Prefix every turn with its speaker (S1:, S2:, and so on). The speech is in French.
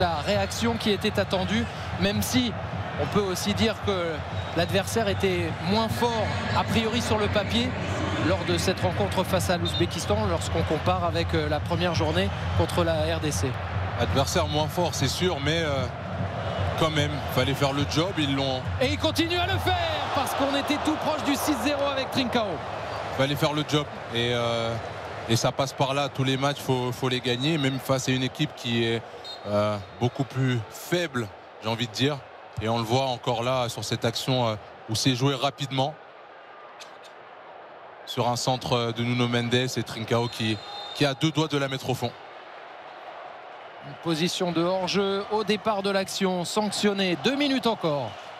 S1: La réaction qui était attendue, même si on peut aussi dire que l'adversaire était moins fort a priori sur le papier lors de cette rencontre face à l'Ouzbékistan lorsqu'on compare avec la première journée contre la RDC.
S2: Adversaire moins fort, c'est sûr, mais quand même, il fallait faire le job, ils l'ont.
S1: Et il continue à le faire parce qu'on était tout proche du 6-0 avec Trincao.
S2: Il fallait faire le job et ça passe par là. Tous les matchs, faut les gagner, même face à une équipe qui est beaucoup plus faible, j'ai envie de dire. Et on le voit encore là sur cette action où c'est joué rapidement sur un centre de Nuno Mendes et Trincao qui a deux doigts de la mettre au fond.
S1: Une position de hors-jeu au départ de l'action, sanctionnée, 2 minutes encore.